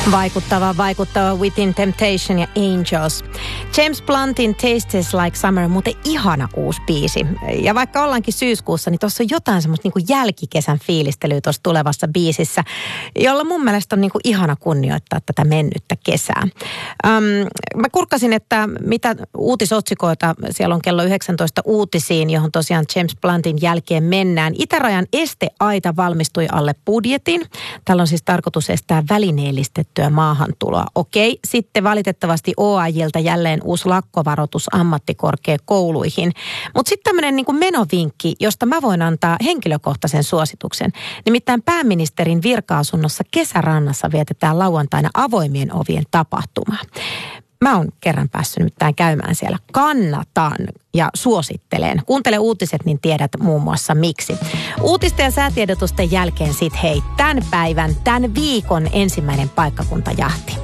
Vaikuttava Within Temptation ja Angels. James Bluntin Tastes Like Summer, muuten ihana uusi biisi. Ja vaikka ollaankin syyskuussa, niin tuossa on jotain semmoista niin kuin jälkikesän fiilistelyä tuossa tulevassa biisissä, jolla mun mielestä on niin kuin ihana kunnioittaa tätä mennyttä kesää. Mä kurkkasin, että mitä uutisotsikoita siellä on kello 19 uutisiin, johon tosiaan James Bluntin jälkeen mennään. Itärajan esteaita valmistui alle budjetin. Tällä on siis tarkoitus estää välineellistettyä maahantuloa. Okei, sitten valitettavasti OAJilta jälleen uusi lakkovaroitus ammattikorkeakouluihin. Mutta sitten tämmöinen niin kuin menovinkki, josta mä voin antaa henkilökohtaisen suosituksen. Nimittäin pääministerin virka-asunnossa Kesärannassa vietetään lauantaina avoimien ovien tapahtumaa. Mä oon kerran päässyt nimittäin käymään siellä. Kannatan ja suosittelen. Kuuntele uutiset, niin tiedät muun muassa miksi. Uutisten ja säätiedotusten jälkeen sit hei, tämän viikon ensimmäinen paikkakuntajahti.